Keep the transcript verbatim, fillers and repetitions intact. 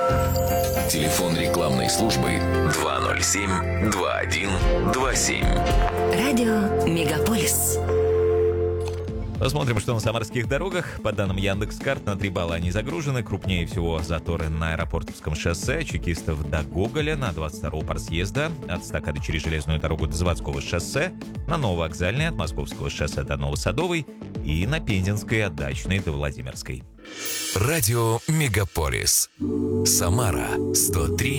Телефон рекламной службы два ноль семь два один два семь. Радио Мегаполис. Посмотрим, что на самарских дорогах. По данным Яндекс.Карт, на три балла они загружены. Крупнее всего заторы на Аэропортовском шоссе, Чекистов до Гоголя, на двадцать второго парсъезда, от стакады через железную дорогу до Заводского шоссе, на Нововокзальной, от Московского шоссе до Новосадовой и на Пензенской, от Дачной до Владимирской. Радио Мегаполис. Самара сто три